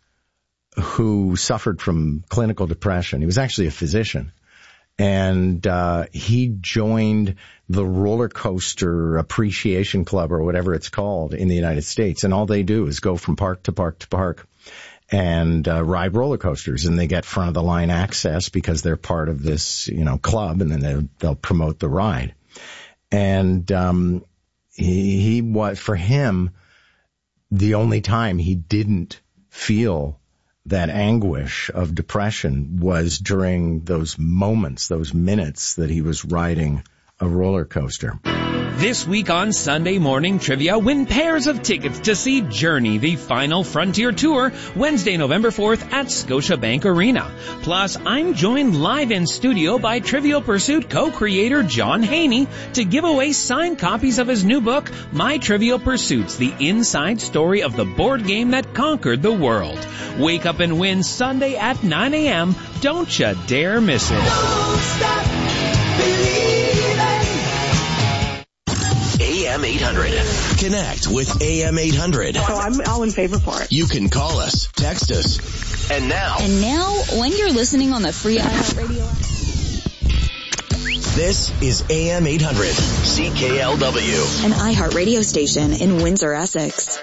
who suffered from clinical depression. He was actually a physician. And uh he joined the Roller Coaster Appreciation Club, or whatever it's called, in the United States. And all they do is go from park to park to park and uh, ride roller coasters. And they get front of the line access because they're part of this, you know, club. And then they'll, they'll promote the ride. And um he, he was, for him, the only time he didn't feel that anguish of depression was during those moments, those minutes that he was riding a roller coaster. This week on Sunday Morning Trivia, win pairs of tickets to see Journey, the Final Frontier Tour, Wednesday, November fourth at Scotiabank Arena. Plus, I'm joined live in studio by Trivial Pursuit co-creator John Haney to give away signed copies of his new book, My Trivial Pursuits, the inside story of the board game that conquered the world. Wake up and win Sunday at nine a.m. Don't you dare miss it. Don't stop believing. A M eight hundred. Connect with A M eight hundred. So I'm all in favor for it. You can call us, text us. And now. And now, when you're listening on the free iHeartRadio app. This is A M eight hundred, C K L W. An iHeartRadio station in Windsor, Essex.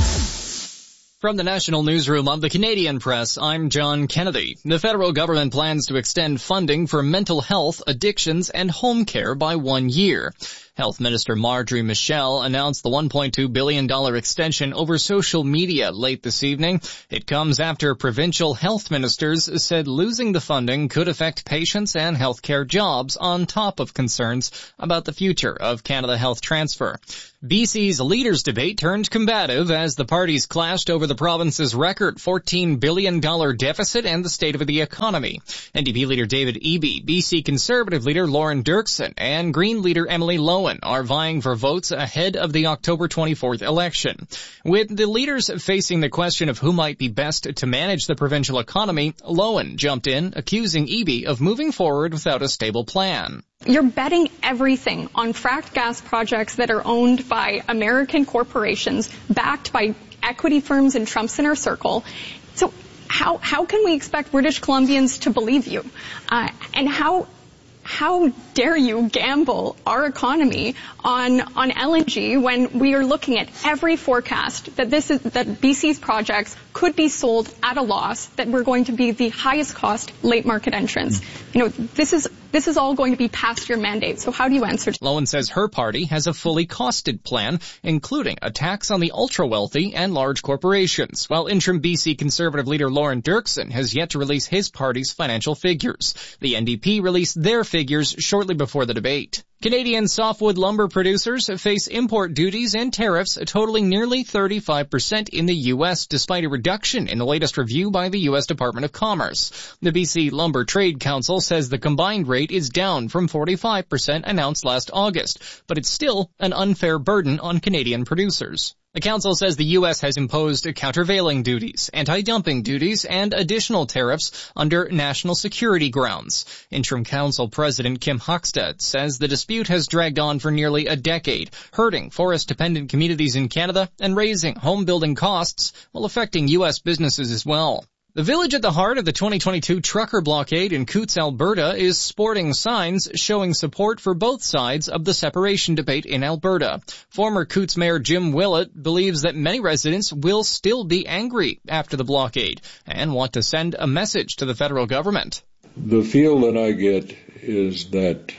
From the National Newsroom of the Canadian Press, I'm John Kennedy. The federal government plans to extend funding for mental health, addictions, and home care by one year. Health Minister Marjorie Michel announced the one point two billion dollars extension over social media late this evening. It comes after provincial health ministers said losing the funding could affect patients and healthcare jobs on top of concerns about the future of Canada Health Transfer. B C's leaders' debate turned combative as the parties clashed over the province's record fourteen billion dollars deficit and the state of the economy. N D P leader David Eby, B C Conservative leader Lauren Dirksen, and Green leader Emily Lowen are vying for votes ahead of the October twenty-fourth election. With the leaders facing the question of who might be best to manage the provincial economy, Lowen jumped in, accusing Eby of moving forward without a stable plan. You're betting everything on fracked gas projects that are owned by American corporations, backed by equity firms in Trump's inner circle. So how how can we expect British Columbians to believe you? Uh, and how how dare you gamble our economy on on L N G when we are looking at every forecast that this is that B C's projects could be sold at a loss, that we're going to be the highest cost late market entrants. You know, this is This is all going to be past your mandate. So how do you answer? Lowen says her party has a fully costed plan, including a tax on the ultra-wealthy and large corporations, while interim B C Conservative leader Lauren Dirksen has yet to release his party's financial figures. The N D P released their figures shortly before the debate. Canadian softwood lumber producers face import duties and tariffs totaling nearly thirty-five percent in the U S, despite a reduction in the latest review by the U S Department of Commerce. The B C Lumber Trade Council says the combined rate is down from forty-five percent announced last August, but it's still an unfair burden on Canadian producers. The council says the U S has imposed countervailing duties, anti-dumping duties, and additional tariffs under national security grounds. Interim Council President Kim Hockstedt says the dispute has dragged on for nearly a decade, hurting forest-dependent communities in Canada and raising home-building costs while affecting U S businesses as well. The village at the heart of the twenty twenty-two trucker blockade in Coutts, Alberta is sporting signs showing support for both sides of the separation debate in Alberta. Former Coutts Mayor Jim Willett believes that many residents will still be angry after the blockade and want to send a message to the federal government. The feel that I get is that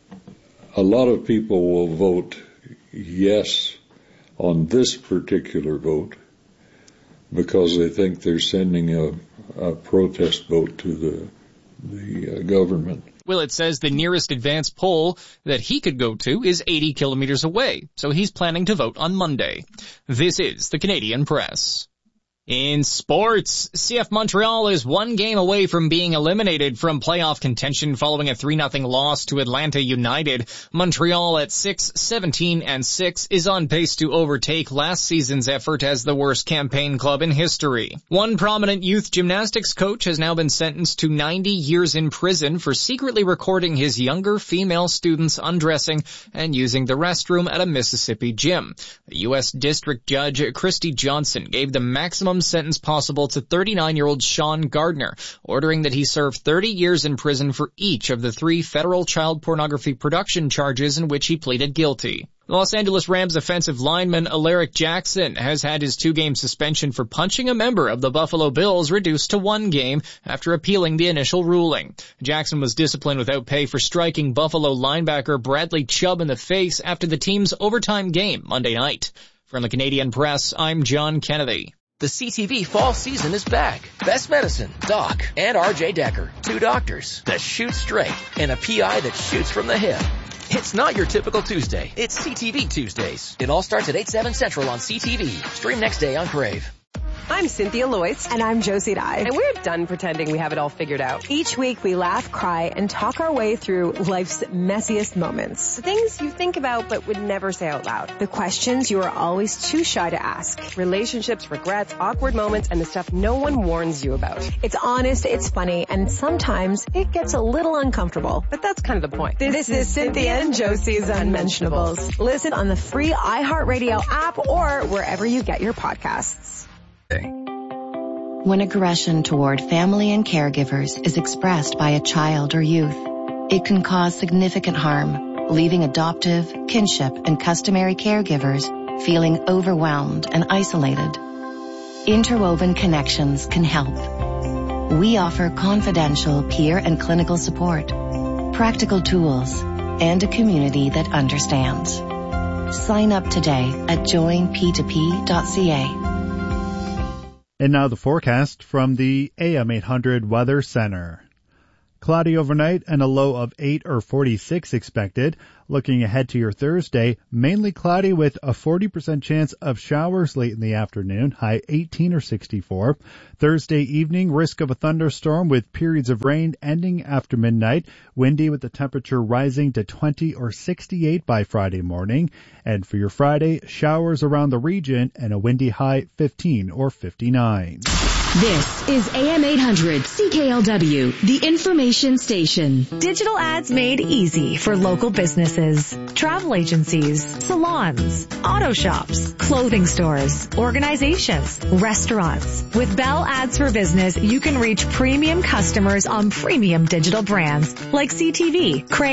a lot of people will vote yes on this particular vote because they think they're sending a, a protest vote to the the uh, government. Willett says the nearest advanced poll that he could go to is eighty kilometers away, so he's planning to vote on Monday. This is the Canadian Press. In sports, C F Montreal is one game away from being eliminated from playoff contention following a three nothing loss to Atlanta United. Montreal at six seventeen and six is on pace to overtake last season's effort as the worst campaign club in history. One prominent youth gymnastics coach has now been sentenced to ninety years in prison for secretly recording his younger female students undressing and using the restroom at a Mississippi gym. The U S District Judge Christy Johnson gave the maximum sentence possible to thirty-nine-year-old Sean Gardner, ordering that he serve thirty years in prison for each of the three federal child pornography production charges in which he pleaded guilty. Los Angeles Rams offensive lineman Alaric Jackson has had his two-game suspension for punching a member of the Buffalo Bills reduced to one game after appealing the initial ruling. Jackson was disciplined without pay for striking Buffalo linebacker Bradley Chubb in the face after the team's overtime game Monday night. From the Canadian Press, I'm John Kennedy. The C T V fall season is back. Best Medicine, Doc, and R J Decker, two doctors that shoot straight and a P I that shoots from the hip. It's not your typical Tuesday. It's C T V Tuesdays. It all starts at eight, seven Central on C T V. Stream next day on Crave. I'm Cynthia Loyce. And I'm Josie Dye. And we're done pretending we have it all figured out. Each week we laugh, cry, and talk our way through life's messiest moments. The things you think about but would never say out loud. The questions you are always too shy to ask. Relationships, regrets, awkward moments, and the stuff no one warns you about. It's honest, it's funny, and sometimes it gets a little uncomfortable. But that's kind of the point. This, this is Cynthia and Josie's Unmentionables. Listen on the free iHeartRadio app or wherever you get your podcasts. When aggression toward family and caregivers is expressed by a child or youth, it can cause significant harm, leaving adoptive, kinship, and customary caregivers feeling overwhelmed and isolated. Interwoven Connections can help. We offer confidential peer and clinical support, practical tools, and a community that understands. Sign up today at join p two p dot c a. And now the forecast from the A M eight hundred Weather Center. Cloudy overnight and a low of eight or forty-six expected. Looking ahead to your Thursday, mainly cloudy with a forty percent chance of showers late in the afternoon, high eighteen or sixty-four. Thursday evening, risk of a thunderstorm with periods of rain ending after midnight. Windy with the temperature rising to twenty or sixty-eight by Friday morning. And for your Friday, showers around the region and a windy high fifteen or fifty-nine. This is A M eight hundred C K L W, the information station. Digital ads made easy for local businesses, travel agencies, salons, auto shops, clothing stores, organizations, restaurants. With Bell Ads for Business, you can reach premium customers on premium digital brands like C T V, Crave,